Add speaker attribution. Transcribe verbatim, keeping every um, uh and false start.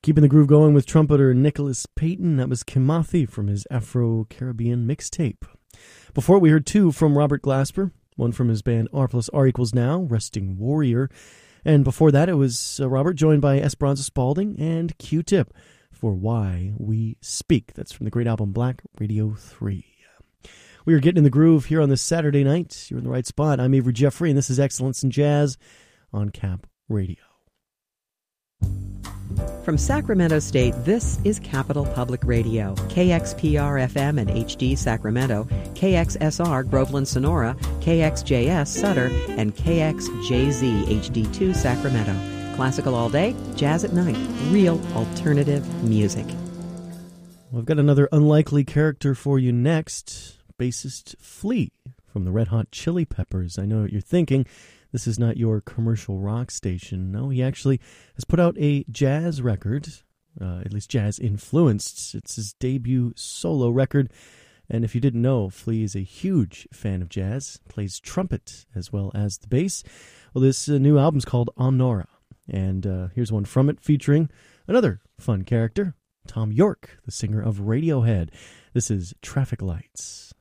Speaker 1: Keeping the groove going with trumpeter Nicholas Payton. That was Kimathi from his Afro-Caribbean mixtape. Before, we heard two from Robert Glasper, one from his band R plus R equals Now, Resting Warrior. And before that, it was uh, Robert joined by Esperanza Spalding and Q-Tip for Why We Speak. That's from the great album Black Radio three. We are getting in the groove here on this Saturday night. You're in the right spot. I'm Avery Jeffrey, and this is Excellence in Jazz on Cap Radio.
Speaker 2: From Sacramento State, this is Capital Public Radio, K X P R F M and H D Sacramento, K X S R Groveland Sonora, K X J S Sutter, and K X J Z H D two Sacramento. Classical all day, jazz at night, real alternative music.
Speaker 1: Well, I've got another unlikely character for you next, bassist Flea from the Red Hot Chili Peppers. I know what you're thinking. This is not your commercial rock station. No, he actually has put out a jazz record, uh, at least jazz-influenced. It's his debut solo record. And if you didn't know, Flea is a huge fan of jazz, plays trumpet as well as the bass. Well, this uh, new album's called Honora. And uh, here's one from it featuring another fun character, Tom York, the singer of Radiohead. This is Traffic Lights.